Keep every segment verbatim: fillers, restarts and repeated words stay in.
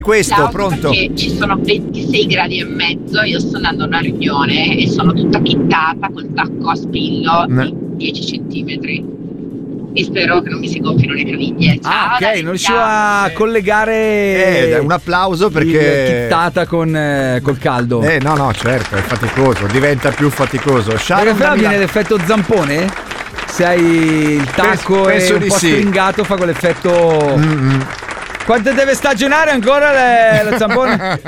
Questo, Ciao, pronto? Perché ci sono ventisei gradi e mezzo, io sto andando a una riunione e sono tutta chittata col tacco a spillo Ne- di dieci centimetri e spero che non mi si gonfino le caviglie. Ciao, Ah, ok, dai, non riuscivo ciao. a collegare. Eh, un applauso perché il chittata con eh, col caldo. Eh no no certo, è faticoso, diventa più faticoso. Sharon Perché da però viene Milano. l'effetto zampone? Se hai il tacco penso e un di po' sì. stringato fa quell'effetto. Mm-mm. Quanto deve stagionare ancora le, la zampone?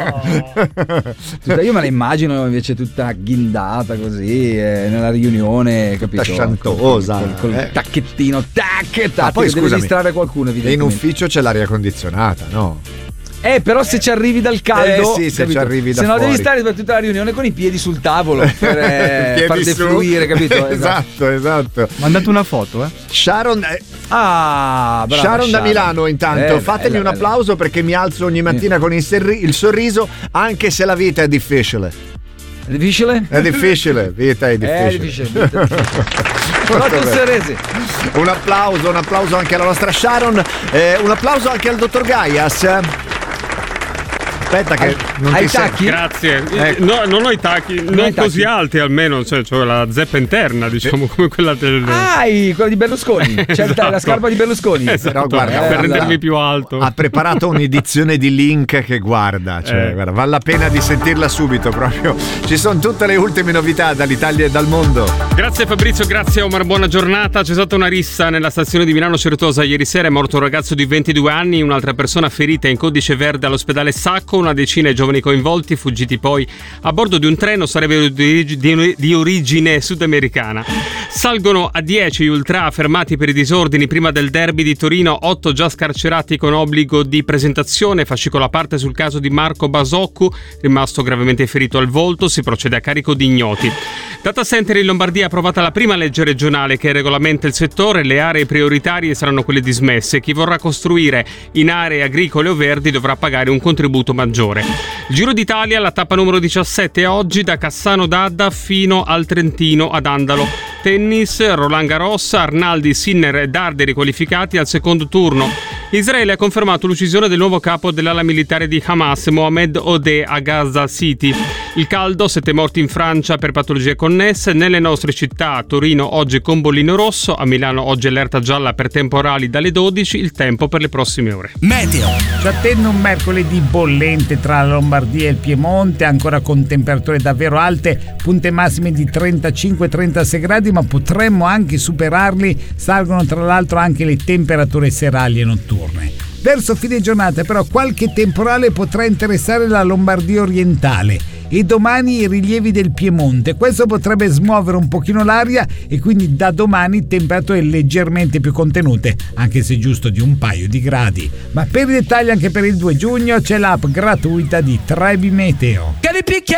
Tutta- io me la immagino invece tutta ghindata così eh, nella riunione, capito? Tutta sciantosa, Col, col, col eh. tacchettino, tac, tac, Ma poi che deve scusami, distrarre qualcuno E in evidentemente. ufficio c'è l'aria condizionata, no? Eh, però se ci arrivi dal caldo, Eh sì, se capito? ci arrivi da se no fuori. devi stare per tutta la riunione con i piedi sul tavolo per eh, Piedi far su. defluire, capito? Esatto, esatto. Mandate una foto, eh. Sharon, eh, Ah, brava Sharon da Sharon. Milano intanto, Eh, fatemi bella, un bella. applauso perché mi alzo ogni mattina con il, serri- il sorriso anche se la vita è difficile. È difficile? È difficile, vita è difficile. È difficile. vita è difficile. Molto Otto bene. Seresi. Un applauso, un applauso anche alla nostra Sharon, eh, un applauso anche al dottor Gaias. Aspetta che non Hai ti sento. tacchi? Grazie. Ecco. No, non ho i tacchi, non, hai tacchi? così alti almeno, cioè ho la zeppa interna, diciamo, come quella del. Ah, quello di Berlusconi. C'è Esatto. la scarpa di Berlusconi. Esatto, Però guarda, per guarda. rendermi più alto. Ha preparato un'edizione di Link che guarda, cioè, Eh. guarda, vale la pena di sentirla subito proprio. Ci sono tutte le ultime novità dall'Italia e dal mondo. Grazie Fabrizio, grazie Omar, buona giornata. C'è stata una rissa nella stazione di Milano Certosa ieri sera, è morto un ragazzo di ventidue anni, un'altra persona ferita in codice verde all'ospedale Sacco, una decina di giovani coinvolti, fuggiti poi a bordo di un treno, sarebbero di, di, di origine sudamericana. Salgono a dieci gli ultra fermati per i disordini prima del derby di Torino, otto già scarcerati con obbligo di presentazione, fascicola a parte sul caso di Marco Basoccu, rimasto gravemente ferito al volto, si procede a carico di ignoti. Data Center in Lombardia ha approvata la prima legge regionale che regolamenta il settore, le aree prioritarie saranno quelle dismesse, chi vorrà costruire in aree agricole o verdi dovrà pagare un contributo maggiore. Giro d'Italia, la tappa numero diciassette oggi da Cassano d'Adda fino al Trentino ad Andalo. Tennis, Roland Garros, Arnaldi, Sinner e Darder riqualificati al secondo turno. Israele ha confermato l'uccisione del nuovo capo dell'ala militare di Hamas, Mohamed Odeh, a Gaza City. Il caldo, sette morti in Francia per patologie connesse. Nelle nostre città, a Torino oggi con bollino rosso, a Milano oggi allerta gialla per temporali dalle dodici, il tempo per le prossime ore. Meteo. Ci attende un mercoledì bollente tra la Lombardia e il Piemonte, ancora con temperature davvero alte, punte massime di trentacinque trentasei gradi, ma potremmo anche superarli. Salgono tra l'altro anche le temperature serali e notturne. Verso fine giornata però qualche temporale potrà interessare la Lombardia orientale e domani i rilievi del Piemonte. Questo potrebbe smuovere un pochino l'aria e quindi da domani temperature leggermente più contenute, anche se giusto di un paio di gradi. Ma per i dettagli anche per il due giugno c'è l'app gratuita di Trebi Meteo.